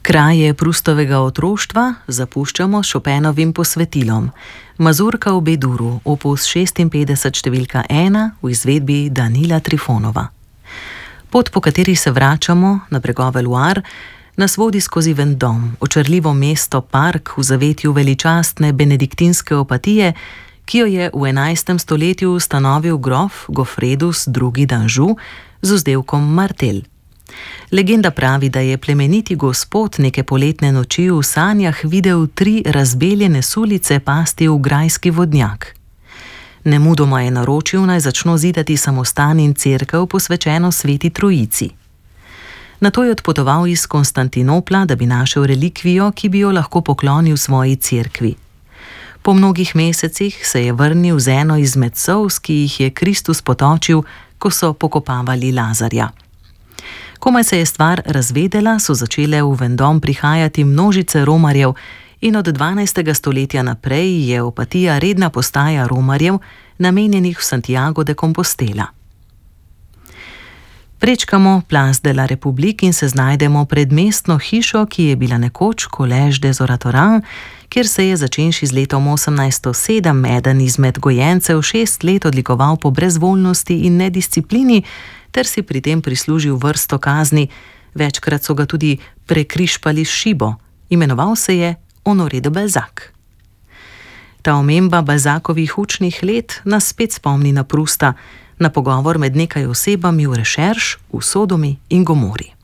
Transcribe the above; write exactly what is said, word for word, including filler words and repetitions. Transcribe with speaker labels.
Speaker 1: Kraje Prustovega otroštva zapuščamo s Chopinovim posvetilom. Mazurka v B-duru, opus šestinpetdeset številka ena v izvedbi Danila Trifonova. Pot, po kateri se vračamo na bregove Loire, nas vodi skozi Vendôme, očarljivo mesto park v zavetju veličastne benediktinske opatije, ki jo je v enajstem stoletju ustanovil grof Gofredus drugi d'Anjou z vzdevkom Martel. Legenda pravi, da je plemeniti gospod neke poletne noči v sanjah videl tri razbeljene sulice pasti v grajski vodnjak. Nemudoma je naročil, naj začno zidati samostan in cerkev posvečeno Sveti Trojici. Nato je odpotoval iz Konstantinopla, da bi našel relikvijo, ki bi jo lahko poklonil svoji cerkvi. Po mnogih mesecih se je vrnil z eno izmed solz, ki jih je Kristus potočil, ko so pokopavali Lazarja. Komaj se je stvar razvedela, so začele v Vendôme prihajati množice romarjev in od dvanajstega stoletja naprej je opatija redna postaja romarjev, namenjenih v Santiago de Compostela. Prečkamo Place de la République in se znajdemo pred mestno hišo, ki je bila nekoč Collège des Oratorins, kjer se je začenši z letom osemnajststo sedem eden izmed gojencev šest let odlikoval po brezvoljnosti in nedisciplini, ter si pri tem prislužil vrsto kazni, večkrat so ga tudi prekrižpali s šibo, imenoval se je Honoré de Balzac. Ta omemba Balzacovih učnih let nas spet spomni na Prusta, na pogovor med nekaj osebami v Recherche v Sodomi in Gomori.